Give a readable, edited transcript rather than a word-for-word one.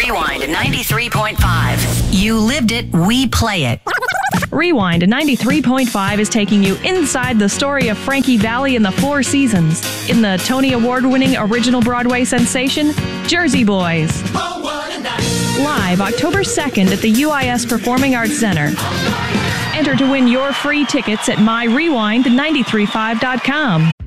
Rewind 93.5. You lived it, we play it. Rewind 93.5 is taking you inside the story of Frankie Valli and the Four Seasons in the Tony Award-winning original Broadway sensation, Jersey Boys. Live October 2nd at the UIS Performing Arts Center. Enter to win your free tickets at myrewind935.com.